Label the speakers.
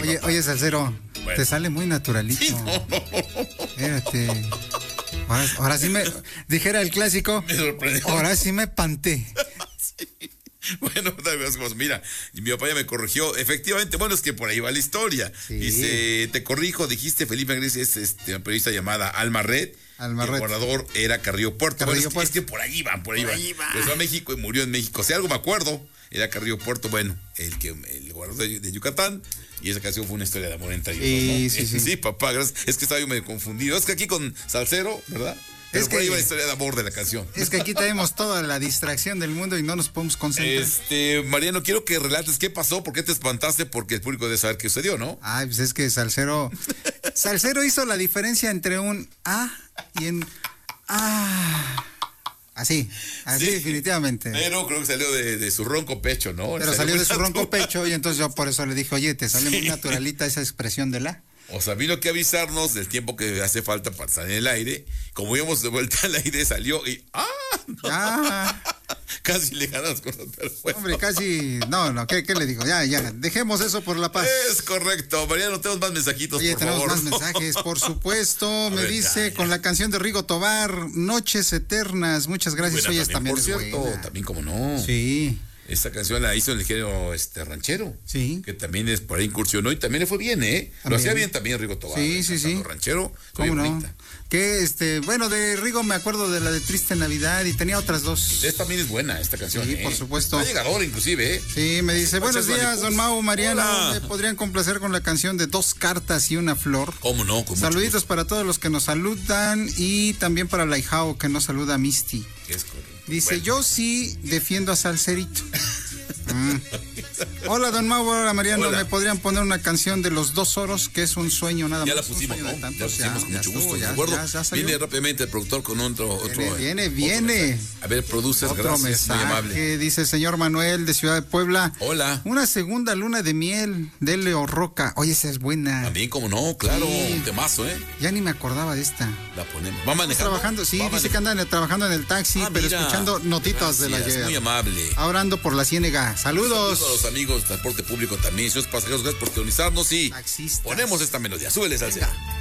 Speaker 1: Oye, Salsero,
Speaker 2: Bueno.
Speaker 1: te sale muy naturalito.
Speaker 2: Sí, no.
Speaker 1: Espérate. Ahora sí me... Dijera el clásico,
Speaker 2: Me sorprendió.
Speaker 1: ahora sí me panté.
Speaker 2: Bueno, mira, mi papá ya me corrigió. Efectivamente, bueno, es que por ahí va la historia.
Speaker 1: Sí.
Speaker 2: Dice, te corrijo, dijiste Felipe Angres es una periodista llamada Alma Red.
Speaker 1: Alma
Speaker 2: El
Speaker 1: Red.
Speaker 2: gobernador era Carrillo Puerto.
Speaker 1: Carrillo
Speaker 2: Bueno, es
Speaker 1: Puerto.
Speaker 2: que por ahí van.
Speaker 1: Por ahí va.
Speaker 2: Empezó a México y murió en México. Si algo me acuerdo, era Carrillo Puerto, bueno, el gobernador de Yucatán. Y esa canción fue una historia de amor entre ellos.
Speaker 1: Sí,
Speaker 2: ¿no?
Speaker 1: sí.
Speaker 2: Sí, papá, gracias. Es que estaba yo medio confundido. Es que aquí con Salsero, ¿verdad? Pero
Speaker 1: Es
Speaker 2: por ahí
Speaker 1: que-
Speaker 2: va la historia de amor de la canción.
Speaker 1: Es que aquí tenemos toda la distracción del mundo y no nos podemos concentrar.
Speaker 2: Mariano, quiero que relates qué pasó, por qué te espantaste, porque el público debe saber qué sucedió, ¿no?
Speaker 1: Ay, pues es que Salsero hizo la diferencia entre un A y un A. Así
Speaker 2: Sí,
Speaker 1: definitivamente.
Speaker 2: Pero creo que salió de su ronco pecho, ¿no?
Speaker 1: Pero salió de
Speaker 2: muy
Speaker 1: su ronco
Speaker 2: natural.
Speaker 1: pecho y entonces yo por eso le dije, oye, te sale muy naturalita esa expresión de la.
Speaker 2: O sea, vino que avisarnos del tiempo que hace falta para salir en el aire. Como íbamos de vuelta al aire, salió y ¡ah! No,
Speaker 1: Ah,
Speaker 2: casi le ganamos con los bueno.
Speaker 1: hombre, casi. No, ¿qué le digo? Ya, dejemos eso por la paz.
Speaker 2: Es correcto. Mariano, tenemos más mensajitos,
Speaker 1: Oye,
Speaker 2: por
Speaker 1: tenemos
Speaker 2: favor.
Speaker 1: más mensajes, por supuesto. Me
Speaker 2: ver,
Speaker 1: dice
Speaker 2: ya.
Speaker 1: con la canción de Rigo Tobar, Noches Eternas. Muchas gracias.
Speaker 2: Buena
Speaker 1: Oye, también
Speaker 2: por
Speaker 1: es
Speaker 2: cierto,
Speaker 1: buena.
Speaker 2: también como no.
Speaker 1: Sí,
Speaker 2: Esta canción la hizo en el género ranchero.
Speaker 1: Sí.
Speaker 2: Que también es por ahí incursionó y también le fue bien, ¿eh? Lo
Speaker 1: También.
Speaker 2: hacía bien también Rigo Tobar.
Speaker 1: Sí, sí,
Speaker 2: cantando
Speaker 1: sí.
Speaker 2: ranchero.
Speaker 1: ¿cómo
Speaker 2: muy
Speaker 1: no?
Speaker 2: bonita.
Speaker 1: Que bueno, de Rigo me acuerdo de la de Triste Navidad y tenía otras dos.
Speaker 2: Esta también es buena, esta canción.
Speaker 1: Sí, por supuesto.
Speaker 2: Está llegadora inclusive, ¿eh?
Speaker 1: Sí, me dice, buenos días, don Mau, Mariano.
Speaker 2: Hola.
Speaker 1: ¿Me podrían complacer con la canción de Dos cartas y una flor?
Speaker 2: ¿Cómo no? Con mucho
Speaker 1: Saluditos
Speaker 2: gusto.
Speaker 1: para todos los que nos saludan y también para la Ijao que nos saluda a Misty.
Speaker 2: Es correcto.
Speaker 1: Dice,
Speaker 2: Bueno,
Speaker 1: yo sí defiendo a Salserito. Hola, don Mau, hola, Mariano.
Speaker 2: Hola.
Speaker 1: ¿Me podrían poner una canción de Los Dos Oros, que es un sueño nada más?
Speaker 2: ya la
Speaker 1: Un
Speaker 2: pusimos,
Speaker 1: sueño
Speaker 2: ¿no?
Speaker 1: de
Speaker 2: Ya la
Speaker 1: tantos,
Speaker 2: pusimos con
Speaker 1: ya
Speaker 2: mucho
Speaker 1: estuvo,
Speaker 2: gusto, ¿de
Speaker 1: ya
Speaker 2: acuerdo?
Speaker 1: salió.
Speaker 2: Viene rápidamente el productor con otro.
Speaker 1: Viene.
Speaker 2: mensaje. A ver, produces,
Speaker 1: Otro
Speaker 2: gracias,
Speaker 1: mensaje,
Speaker 2: muy amable.
Speaker 1: dice señor Manuel de Ciudad de Puebla.
Speaker 2: Hola.
Speaker 1: Una segunda luna de miel de Leo Roca. Oye, esa es buena.
Speaker 2: También, como no, claro,
Speaker 1: Sí.
Speaker 2: un temazo, ¿eh?
Speaker 1: Ya ni me acordaba de esta.
Speaker 2: La ponemos. ¿Va
Speaker 1: ¿Estás
Speaker 2: manejando?
Speaker 1: trabajando? Sí,
Speaker 2: Va
Speaker 1: dice
Speaker 2: manejando.
Speaker 1: que andan trabajando en el taxi,
Speaker 2: Ah,
Speaker 1: pero
Speaker 2: mira.
Speaker 1: escuchando notitas de la
Speaker 2: Gracias,
Speaker 1: ayer.
Speaker 2: muy amable.
Speaker 1: Ahora ando por la Ciénega. Saludos.
Speaker 2: Saludos a los amigos de transporte público también, señores pasajeros, gracias por teonizarnos y
Speaker 1: Taxistas.
Speaker 2: ponemos esta melodía. Súbele, Salsero.